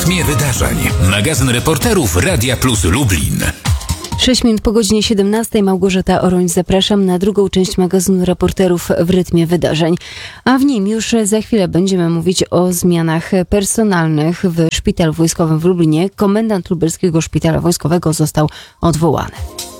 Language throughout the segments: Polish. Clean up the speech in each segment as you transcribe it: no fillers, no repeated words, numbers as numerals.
rytmie wydarzeń. Magazyn reporterów Radia Plus Lublin. 6 minut po godzinie 17. Małgorzata Oroń, zapraszam na drugą część magazynu reporterów w rytmie wydarzeń. A w nim już za chwilę będziemy mówić o zmianach personalnych w Szpitalu Wojskowym w Lublinie. Komendant Lubelskiego Szpitala Wojskowego został odwołany.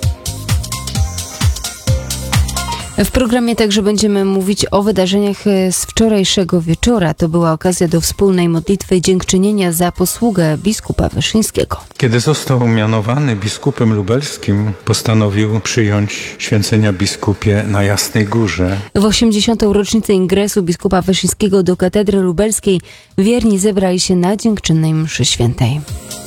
W programie także będziemy mówić o wydarzeniach z wczorajszego wieczora. To była okazja do wspólnej modlitwy dziękczynienia za posługę biskupa Wyszyńskiego. Kiedy został mianowany biskupem lubelskim, postanowił przyjąć święcenia biskupie na Jasnej Górze. W 80. rocznicę ingresu biskupa Wyszyńskiego do katedry lubelskiej wierni zebrali się na dziękczynnej mszy świętej.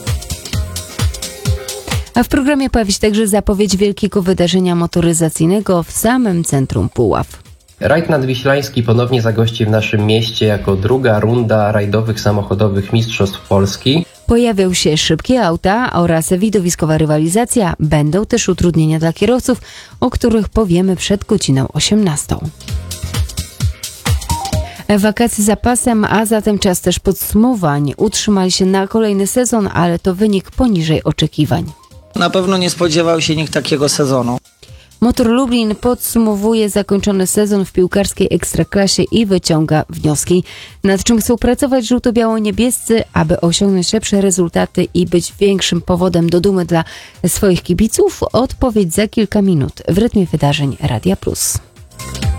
A w programie pojawi się także zapowiedź wielkiego wydarzenia motoryzacyjnego w samym centrum Puław. Rajd nadwiślański ponownie zagości w naszym mieście jako druga runda rajdowych samochodowych mistrzostw Polski. Pojawią się szybkie auta oraz widowiskowa rywalizacja. Będą też utrudnienia dla kierowców, o których powiemy przed godziną 18. Wakacje za pasem, a zatem czas też podsumowań. Utrzymali się na kolejny sezon, ale to wynik poniżej oczekiwań. Na pewno nie spodziewał się nikt takiego sezonu. Motor Lublin podsumowuje zakończony sezon w piłkarskiej ekstraklasie i wyciąga wnioski. Nad czym chcą pracować żółto-biało-niebiescy, aby osiągnąć lepsze rezultaty i być większym powodem do dumy dla swoich kibiców? Odpowiedź za kilka minut w rytmie wydarzeń Radia Plus.